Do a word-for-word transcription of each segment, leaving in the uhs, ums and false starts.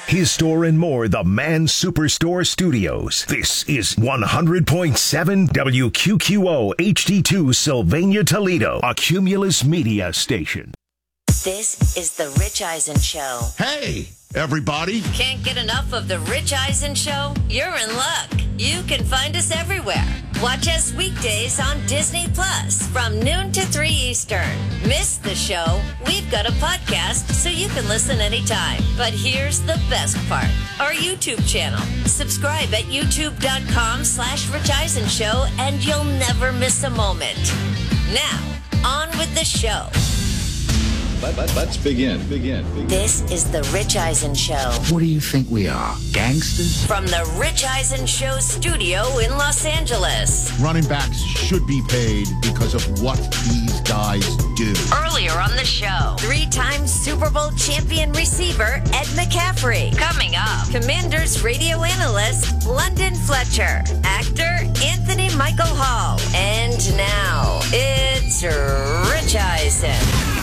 His store and more, the Man Superstore Studios. This is one hundred point seven W Q Q O H D two Sylvania, Toledo, a Cumulus Media station. This is the Rich Eisen Show. Hey, everybody. Can't get enough of the Rich Eisen Show? You're in luck. You can find us everywhere. Watch us weekdays on Disney Plus from noon to three Eastern. Miss the show? We've got a podcast so you can listen anytime. But here's the best part. Our YouTube channel. Subscribe at youtube.com slash Rich Eisen Show and you'll never miss a moment. Now, on with the show. Let, let, let's begin. Begin. Begin. This is the Rich Eisen Show. What do you think we are, gangsters? From the Rich Eisen Show studio in Los Angeles. Running backs should be paid because of what these guys do. Earlier on the show, three-time Super Bowl champion receiver Ed McCaffrey. Coming up, Commanders radio analyst London Fletcher. Actor Anthony Michael Hall. And now, it's Rich Eisen.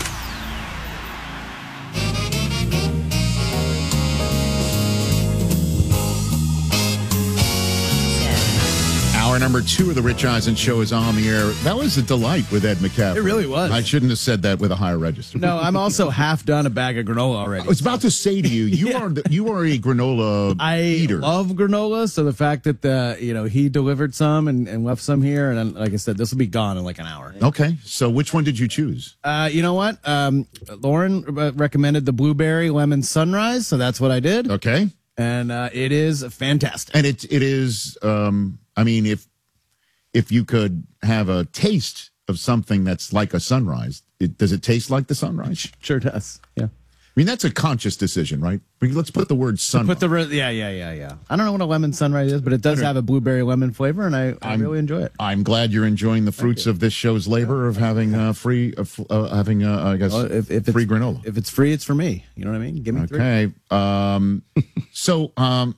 Hour number two of the Rich Eisen Show is on the air. That was a delight with Ed McCaffrey. It really was. I shouldn't have said that with a higher register. No, I'm also half done a bag of granola already. I was about to say to you, you yeah. are the, you are a granola I eater. love granola, so the fact that the you know he delivered some and, and left some here, and then, like I said, this will be gone in like an hour. Okay, so which one did you choose? Uh, you know what? Um, Lauren recommended the blueberry lemon sunrise, so that's what I did. Okay, and uh, it is fantastic. And it it is. Um, I mean, if if you could have a taste of something that's like a sunrise, it, does it taste like the sunrise? Sure does. Yeah. I mean, that's a conscious decision, right? Let's put the word sunrise. Put the yeah, yeah, yeah, yeah. I don't know what a lemon sunrise is, but it does have a blueberry lemon flavor, and I, I really enjoy it. I'm glad you're enjoying the fruits of this show's labor of having uh, free, uh, uh, having uh, I guess, well, if, if free granola. If it's free, it's for me. You know what I mean? Give me three. Okay. Um, so, um,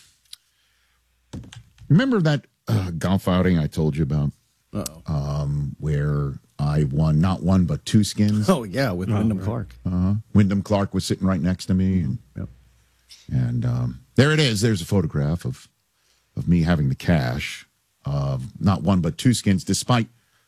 remember that uh, golf outing I told you about? Uh-oh. Um, where I won not one but two skins. Oh yeah, with oh, Wyndham right. Clark. Uh-huh. Wyndham Clark was sitting right next to me, and yep. and um, there it is. There's a photograph of of me having the cash of not one but two skins, despite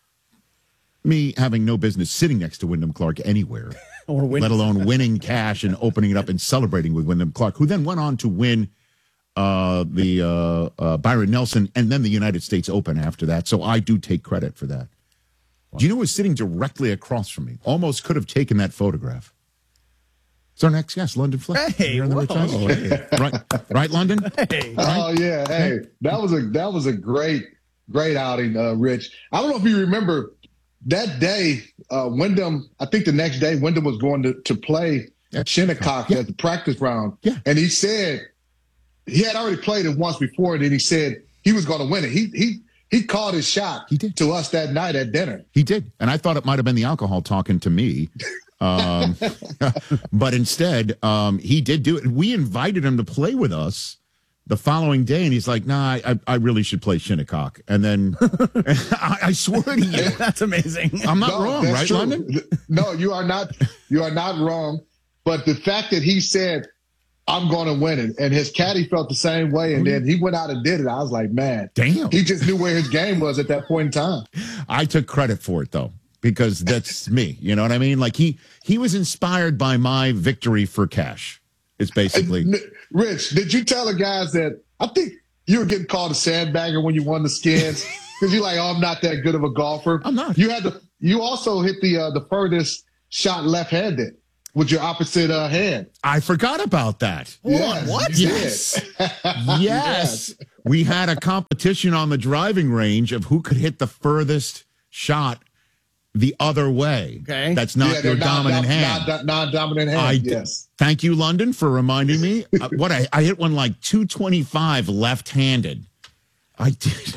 me having no business sitting next to Wyndham Clark anywhere, or let alone winning cash and opening it up and celebrating with Wyndham Clark, who then went on to win uh, the uh, uh, Byron Nelson and then the United States Open after that. So I do take credit for that. Wow. Do you know who was sitting directly across from me? Almost could have taken that photograph. It's our next guest, London Fletcher. Hey, whoa. Hey. right, right, London. Hey. Right? Oh yeah, hey, that was a that was a great great outing, uh, Rich. I don't know if you remember that day. Uh, Wyndham, I think the next day, Wyndham was going to to play at Shinnecock yeah. at the practice round, yeah. and he said he had already played it once before, and then he said he was going to win it. He he. He called his shot he did. to us that night at dinner. He did. And I thought it might have been the alcohol talking to me. Um, but instead, um, he did do it. We invited him to play with us the following day, and he's like, nah, I, I really should play Shinnecock. And then I, I swear to you. That's amazing. I'm not no, wrong, right, true. London? No, you are not. You are not wrong. But the fact that he said, I'm going to win it. And his caddy felt the same way. And then he went out and did it. I was like, man, damn. He just knew where his game was at that point in time. I took credit for it, though, because that's me. You know what I mean? Like he he was inspired by my victory for cash. It's basically. And, Rich, did you tell the guys that I think you were getting called a sandbagger when you won the skins? Because you're like, oh, I'm not that good of a golfer. I'm not. You had to, you also hit the uh, the furthest shot left-handed with your opposite uh, hand. I forgot about that. Yes, what? Yes. yes. yes. We had a competition on the driving range of who could hit the furthest shot the other way. Okay. That's not yeah, your non, dominant non, hand. Non, non-dominant hand, I yes. D- thank you, London, for reminding me. uh, what I, I hit one like two twenty-five left-handed. I did.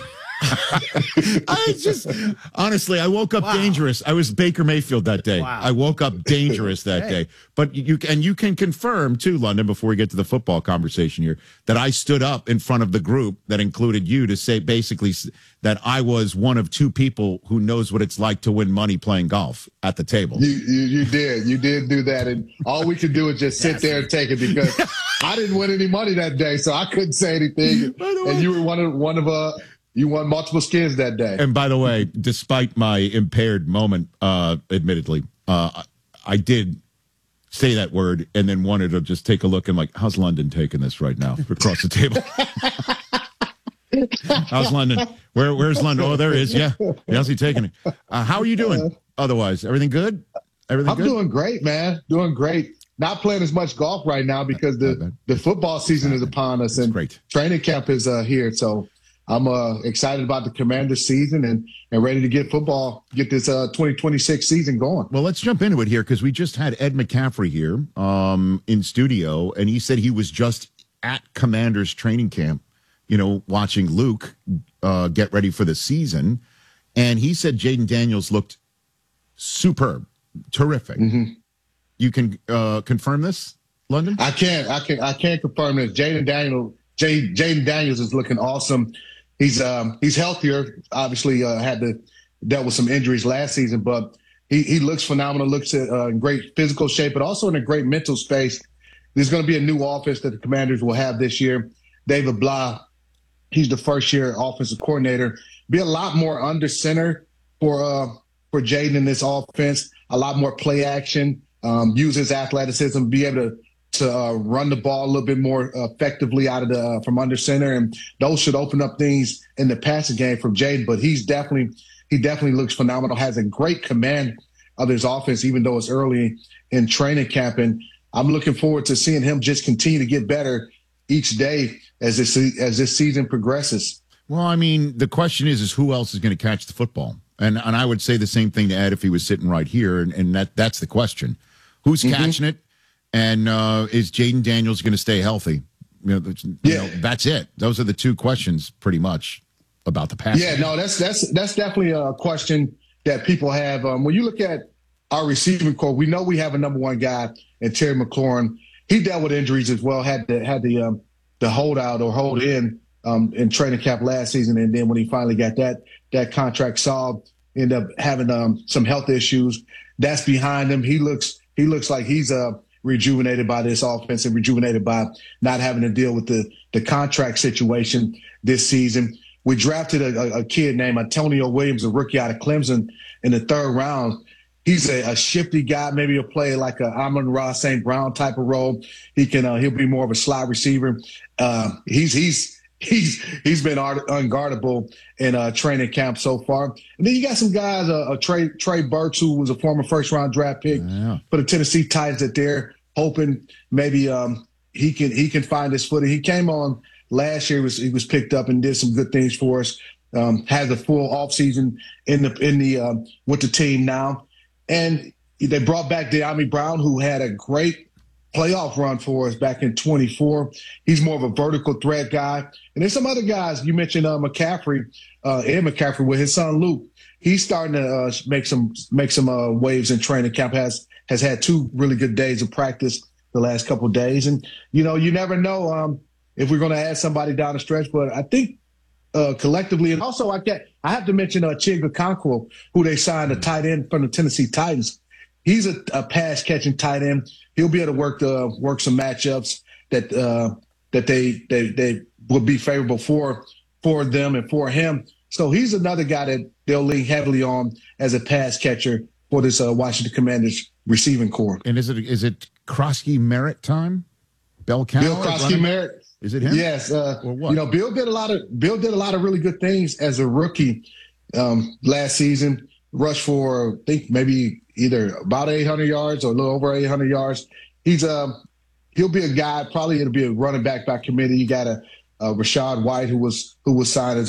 I just, honestly, I woke up wow. dangerous. I was Baker Mayfield that day. Wow. I woke up dangerous that hey. day. But you and you can confirm, too, London, before we get to the football conversation here, that I stood up in front of the group that included you to say basically that I was one of two people who knows what it's like to win money playing golf at the table. You you, you did. You did do that. And all we could do is just sit there and take it because I didn't win any money that day, so I couldn't say anything. And you were one of one of uh you won multiple skins that day. And by the way, despite my impaired moment, uh, admittedly, uh, I did say that word and then wanted to just take a look and like, how's London taking this right now across the table? How's London? Where Where's London? Oh, there he is. Yeah. How's he taking it? Uh, how are you doing? Otherwise, everything good? Everything I'm good? doing great, man. Doing great. Not playing as much golf right now because the, the football season is upon us and great. Training camp is uh, here. So I'm uh, excited about the Commanders season and, and ready to get football, get this uh, twenty twenty-six season going. Well, let's jump into it here because we just had Ed McCaffrey here um, in studio, and he said he was just at Commanders training camp, you know, watching Luke uh, get ready for the season. And he said Jayden Daniels looked superb, terrific. Mm-hmm. You can uh, confirm this, London? I can't. I can. I can't confirm this. Jayden Daniels. Jay, Jayden Daniels is looking awesome. He's um he's healthier. Obviously, uh, had to dealt with some injuries last season, but he he looks phenomenal. Looks at, uh, in great physical shape, but also in a great mental space. There's going to be a new offense that the Commanders will have this year. David Blah, he's the first year offensive coordinator. Be a lot more under center for uh for Jayden in this offense. A lot more play action. Um, use his athleticism, be able to to uh, run the ball a little bit more effectively out of the uh, from under center, and those should open up things in the passing game from Jayden. But he's definitely he definitely looks phenomenal. Has a great command of his offense, even though it's early in training camp. And I'm looking forward to seeing him just continue to get better each day as this as this season progresses. Well, I mean, the question is, is who else is going to catch the football? And and I would say the same thing to Ed if he was sitting right here, and, and that that's the question. Who's mm-hmm. catching it? And uh, is Jayden Daniels going to stay healthy? You know, you yeah. know, that's it. Those are the two questions pretty much about the pass. Yeah, no, that's that's that's definitely a question that people have. Um, when you look at our receiving core, we know we have a number one guy in Terry McLaurin. He dealt with injuries as well, had the had the um, the holdout or hold in um, in training camp last season, and then when he finally got that that contract solved, ended up having um, some health issues. That's behind him. He looks he looks like he's uh, rejuvenated by this offense and rejuvenated by not having to deal with the the contract situation this season. We drafted a, a kid named Antonio Williams, a rookie out of Clemson, in the third round. He's a, a shifty guy. Maybe he'll play like a Amon-Ra Saint Brown type of role. He can uh, he'll be more of a slot receiver. Uh, he's he's he's he's been unguardable in uh, training camp so far. And then you got some guys, uh, uh, Trey Trey Burks, who was a former first round draft pick yeah. for the Tennessee Titans, that they're hoping maybe um, he can he can find his footing. He came on last year. He was he was picked up and did some good things for us. Um, has a full offseason in the in the um, with the team now. And they brought back De'Ami Brown, who had a great playoff run for us back in twenty-four. He's more of a vertical threat guy. And there's some other guys. You mentioned uh, McCaffrey, uh, Ed McCaffrey, with his son Luke. He's starting to uh, make some make some uh, waves in training camp. Has has had two really good days of practice the last couple of days. And, you know, you never know um, if we're going to add somebody down the stretch. But I think uh, collectively, and also I get I have to mention uh, Chig Okonkwo, who they signed, a tight end from the Tennessee Titans. He's a, a pass-catching tight end. He'll be able to work the work some matchups that uh, that they, they they would be favorable for for them and for him. So he's another guy that they'll lean heavily on as a pass catcher for this uh, Washington Commanders receiving core. And is it is it Krosky Merritt time? Bell Cow? Bill Krosky Merritt. Is it him? Yes. Uh, or what? You know, Bill did a lot of Bill did a lot of really good things as a rookie um, last season. Rushed for, I think, maybe either about eight hundred yards or a little over eight hundred yards. He's uh, he'll be a guy. Probably it'll be a running back by committee. You got a, a Rashad White who was who was signed as